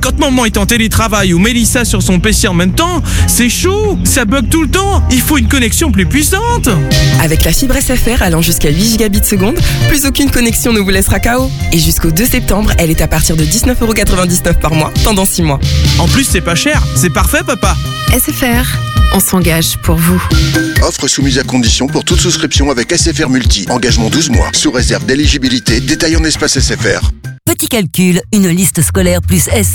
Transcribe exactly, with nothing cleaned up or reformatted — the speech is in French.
Quand maman est en télétravail ou Mélissa sur son P C en même temps, c'est chaud, ça bug tout le temps, il faut une connexion plus puissante. Avec la fibre S F R allant jusqu'à huit gigabits seconde, plus aucune connexion ne vous laissera K O. Et jusqu'au deux septembre, elle est à partir de dix-neuf euros quatre-vingt-dix-neuf par mois, pendant six mois. En plus, c'est pas cher, c'est parfait papa. S F R, on s'engage pour vous. Offre soumise à condition pour toute souscription avec S F R Multi. Engagement douze mois, sous réserve d'éligibilité, détail en espace S F R. Petit calcul, une liste scolaire plus S